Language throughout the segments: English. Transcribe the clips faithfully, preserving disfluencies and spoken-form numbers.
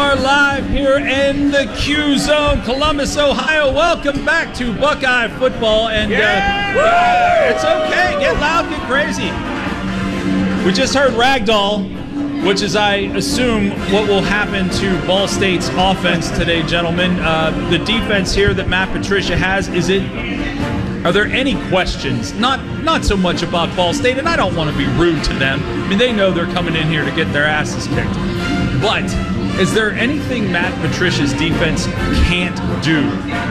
are live here in the Q Zone, Columbus, Ohio. Welcome back to Buckeye football. And yeah! uh, it's okay. Get loud, get crazy. We just heard Ragdoll, which is, I assume, what will happen to Ball State's offense today, gentlemen. Uh, the defense here that Matt Patricia has, is it... Are there any questions? Not not so much about Ball State, and I don't want to be rude to them. I mean, they know they're coming in here to get their asses kicked. But is there anything Matt Patricia's defense can't do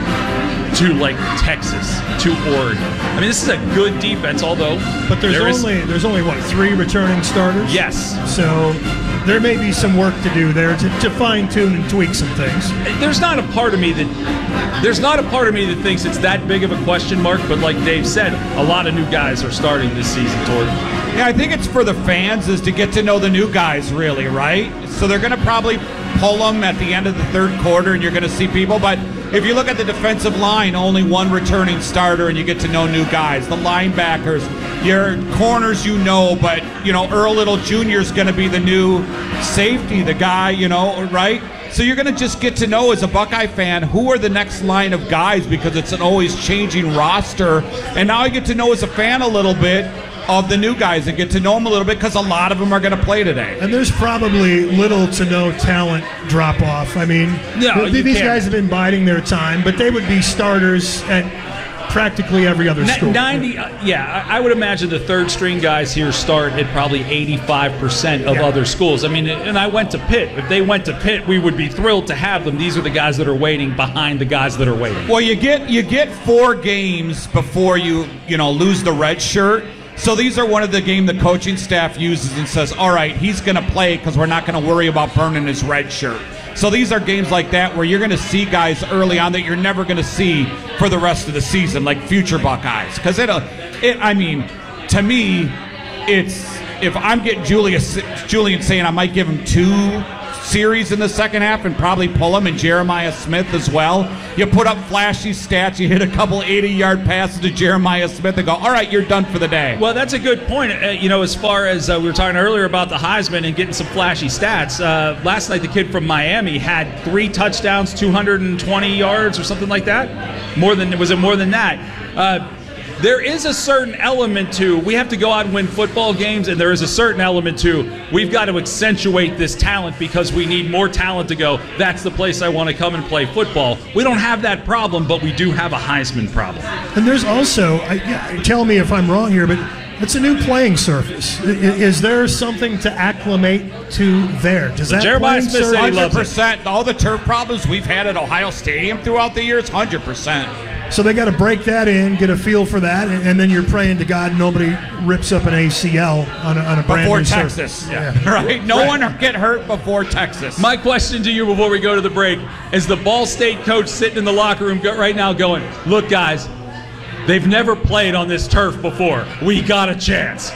to, like, Texas, to Oregon? I mean, this is a good defense, although... But there's there only, is, there's only, what, three returning starters? Yes. So there may be some work to do there to, to fine-tune and tweak some things. There's not a part of me that... There's not a part of me that thinks it's that big of a question mark, but like Dave said, a lot of new guys are starting this season, Tord. Yeah, I think it's for the fans is to get to know the new guys, really, right? So they're going to probably pull them at the end of the third quarter, and you're going to see people. But if you look at the defensive line, only one returning starter, and you get to know new guys. The linebackers, your corners, you know, but, you know, Earl Little Junior is going to be the new safety, the guy, you know, right? So you're going to just get to know, as a Buckeye fan, who are the next line of guys, because it's an always changing roster. And now I get to know, as a fan, a little bit of the new guys and get to know them a little bit, because a lot of them are going to play today. And there's probably little to no talent drop-off. I mean, no, th- these can't. guys have been biding their time, but they would be starters at practically every other school. ninety, uh, yeah, I, I would imagine the third-string guys here start at probably eighty-five percent of yeah. other schools. I mean, and I went to Pitt. If they went to Pitt, we would be thrilled to have them. These are the guys that are waiting behind the guys that are waiting. Well, you get you get four games before you, you know, lose the red shirt. So these are one of the game the coaching staff uses and says, all right, he's going to play because we're not going to worry about burning his red shirt. So these are games like that where you're going to see guys early on that you're never going to see for the rest of the season, like future Buckeyes. Because it, it, I mean, to me, it's if I'm getting Julius, Julian saying I might give him two series in the second half and probably pull him, and Jeremiah Smith as well. You put up flashy stats, you hit a couple eighty-yard passes to Jeremiah Smith and go, all right, you're done for the day. Well, that's a good point. Uh, you know, as far as uh, we were talking earlier about the Heisman and getting some flashy stats, uh, last night the kid from Miami had three touchdowns, two hundred twenty yards or something like that. More than, was it more than that? Uh, There is a certain element to, we have to go out and win football games, and there is a certain element to, we've got to accentuate this talent because we need more talent to go, that's the place I want to come and play football. We don't have that problem, but we do have a Heisman problem. And there's also, I, yeah, tell me if I'm wrong here, but it's a new playing surface. Is, is there something to acclimate to there? Does that Jeremiah playing Smith said he surface, loves one hundred percent. All the turf problems we've had at Ohio Stadium throughout the years, one hundred percent. so they got to break that in, get a feel for that, and, and then you're praying to God nobody rips up an A C L on a, on a brand Before new Texas, surface. yeah. Right? No one get hurt before Texas. My question to you before we go to the break is the Ball State coach sitting in the locker room go- right now going, look, guys, they've never played on this turf before. We got a chance.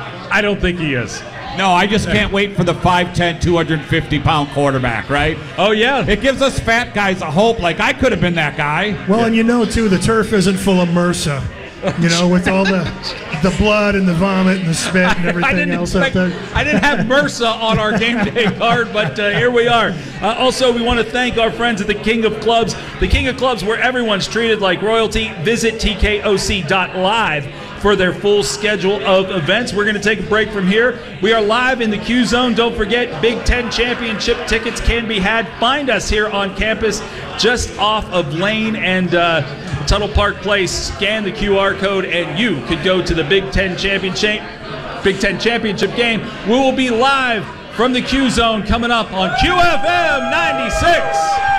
I don't think he is. No, I just can't wait for the five ten, two hundred fifty pound quarterback, right? Oh, yeah. It gives us fat guys a hope, like I could have been that guy. Well, and you know, too, the turf isn't full of MRSA, you know, with all the the blood and the vomit and the spit and I everything didn't else expect, up there. I didn't have MRSA on our game day card, but uh, here we are. Uh, also, we want to thank our friends at the King of Clubs. The King of Clubs, where everyone's treated like royalty. Visit T K O C dot live for their full schedule of events. We're going to take a break from here. We are live in the Q Zone. Don't forget, Big Ten Championship tickets can be had. Find us here on campus just off of Lane and uh, Tuttle Park Place. Scan the Q R code and you could go to the Big Ten Championship, Big Ten Championship game. We will be live from the Q Zone coming up on Q F M ninety-six.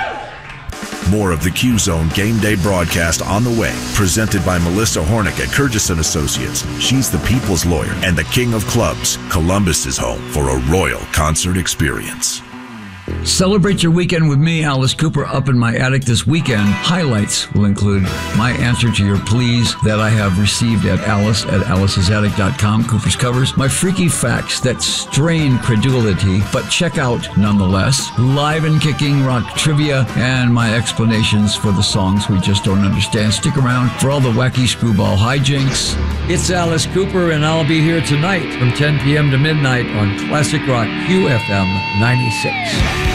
More of the Q Zone Game Day broadcast on the way, presented by Melissa Hornick at Curtis and Associates. She's the people's lawyer and the king of clubs. Columbus is home for a royal concert experience. Celebrate your weekend with me, Alice Cooper, up in my attic this weekend. Highlights will include my answer to your pleas that I have received at Alice at alice's attic dot com, Cooper's Covers, my freaky facts that strain credulity, but check out nonetheless, live and kicking rock trivia, and my explanations for the songs we just don't understand. Stick around for all the wacky screwball hijinks. It's Alice Cooper, and I'll be here tonight from ten p.m. to midnight on Classic Rock Q F M ninety-six.